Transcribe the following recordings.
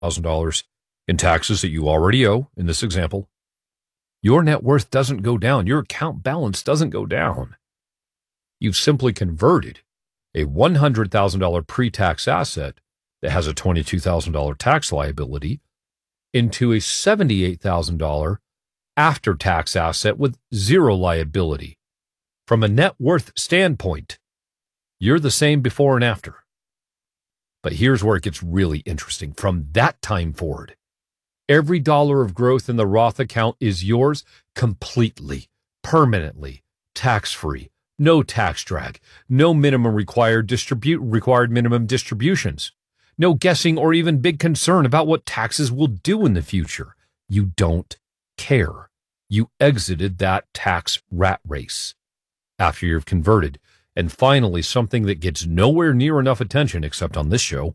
$200,000 in taxes that you already owe in this example, your net worth doesn't go down. Your account balance doesn't go down. You've simply converted a $100,000 pre-tax asset that has a $22,000 tax liability into a $78,000 after-tax asset with zero liability. From a net worth standpoint, you're the same before and after. But here's where it gets really interesting. From that time forward, every dollar of growth in the Roth account is yours completely, permanently, tax-free, no tax drag, no minimum required minimum distributions, no guessing or even big concern about what taxes will do in the future. You don't care. You exited that tax rat race after you've converted. And finally, something that gets nowhere near enough attention except on this show,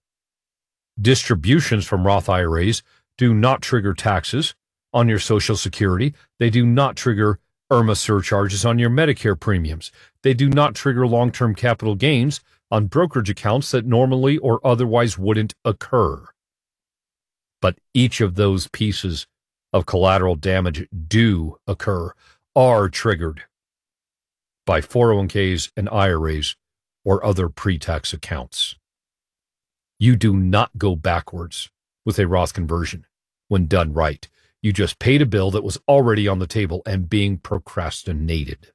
distributions from Roth IRAs do not trigger taxes on your Social Security. They do not trigger IRMA surcharges on your Medicare premiums. They do not trigger long-term capital gains on brokerage accounts that normally or otherwise wouldn't occur. But each of those pieces of collateral damage do occur, are triggered by 401ks and IRAs or other pre-tax accounts. You do not go backwards with a Roth conversion when done right. You just paid a bill that was already on the table and being procrastinated.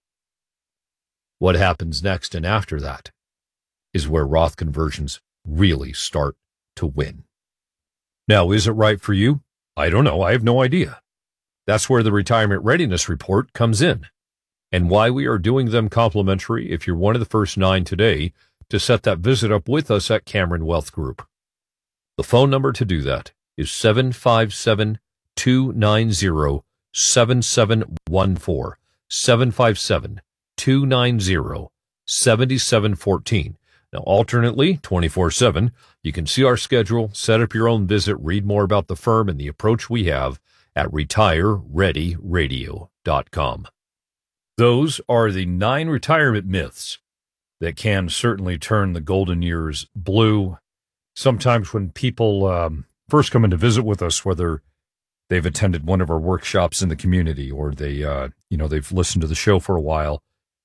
What happens next and after that is where Roth conversions really start to win. Now, is it right for you? I don't know. I have no idea. That's where the Retirement Readiness Report comes in, and why we are doing them complimentary if you're one of the first 9 today to set that visit up with us at Cameron Wealth Group. The phone number to do that is 757-290-7714, 757-290-7714. Now, alternately, 24/7, you can see our schedule, set up your own visit, read more about the firm and the approach we have at retirereadyradio.com. Those are the 9 retirement myths that can certainly turn the golden years blue. Sometimes when people first come in to visit with us, whether they've attended one of our workshops in the community or they've listened to the show for a while,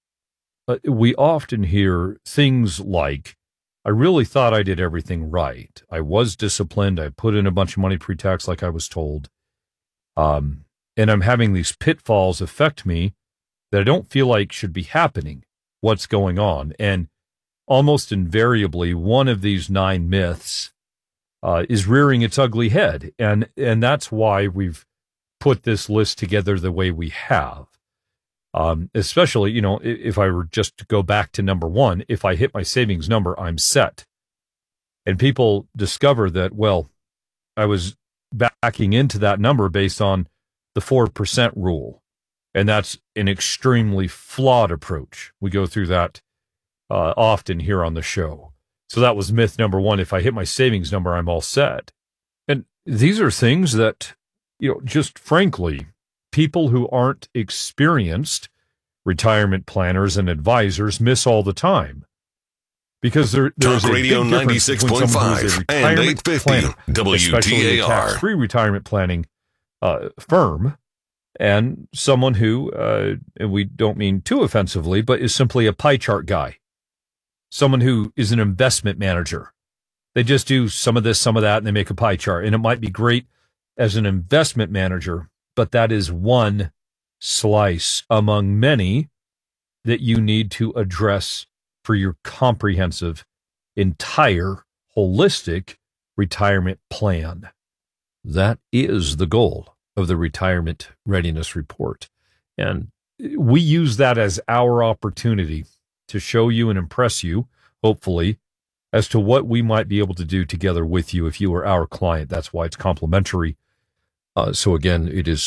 we often hear things like, I really thought I did everything right. I was disciplined. I put in a bunch of money pre-tax like I was told. And I'm having these pitfalls affect me that I don't feel like should be happening. What's going on? And almost invariably, one of these 9 myths is rearing its ugly head. And that's why we've put this list together the way we have. Especially, if I were just to go back to number 1, if I hit my savings number, I'm set. And people discover that, well, I was backing into that number based on the 4% rule. And that's an extremely flawed approach. We go through that often here on the show. So that was myth number 1. If I hit my savings number, I'm all set. And these are things that, just frankly, people who aren't experienced retirement planners and advisors miss all the time. Because there's Talk a Radio big difference between someone who's a 96.5 and retirement 850 planner, especially a WTAR. tax-free retirement planning firm, and someone who, and we don't mean too offensively, but is simply a pie chart guy. Someone who is an investment manager. They just do some of this, some of that, and they make a pie chart. And it might be great as an investment manager, but that is one slice among many that you need to address for your comprehensive, entire, holistic retirement plan. That is the goal of the Retirement Readiness Report. And we use that as our opportunity to show you and impress you, hopefully, as to what we might be able to do together with you if you are our client. That's why it's complimentary. So again, it is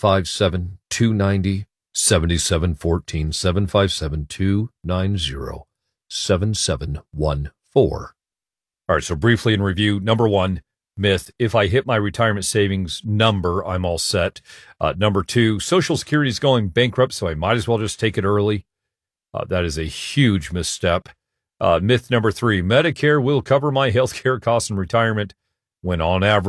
757-290-7714, 757-290-7714. All right, so briefly in review, number 1, myth, if I hit my retirement savings number, I'm all set. Number 2, Social Security is going bankrupt, so I might as well just take it early. That is a huge misstep. Myth number 3, Medicare will cover my health care costs in retirement. when on average